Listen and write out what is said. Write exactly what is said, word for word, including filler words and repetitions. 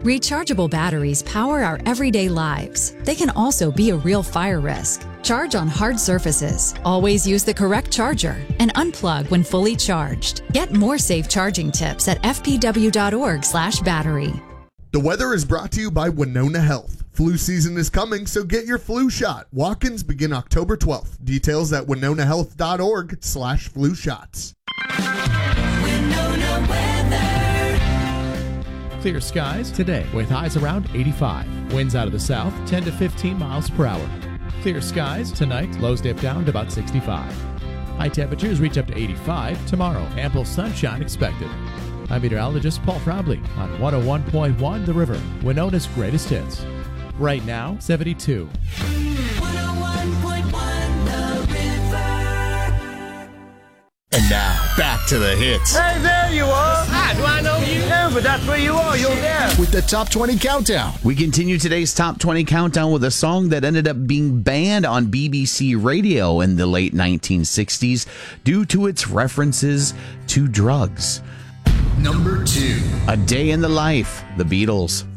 Rechargeable batteries power our everyday lives. They can also be a real fire risk. Charge on hard surfaces. Always use the correct charger and unplug when fully charged. Get more safe charging tips at f p w dot org slash battery. The weather is brought to you by Winona Health. Flu season is coming, so get your flu shot. Walk-ins begin October twelfth. Details at winona health dot org slash flu shots. Winona weather. Clear skies today with highs around eighty-five. Winds out of the south, ten to fifteen miles per hour. Clear skies tonight, lows dip down to about sixty-five. High temperatures reach up to eighty-five tomorrow. Ample sunshine expected. I'm meteorologist Paul Frobley on one oh one point one The River, Winona's greatest hits. Right now, seventy-two. one oh one point one The River. And now, back to the hits. Hey, there you are. Hi, do I know you? No, but that's where you are. You're there. With the Top twenty Countdown. We continue today's Top twenty Countdown with a song that ended up being banned on B B C Radio in the late nineteen sixties due to its references to drugs. Number two. A Day in the Life, The Beatles.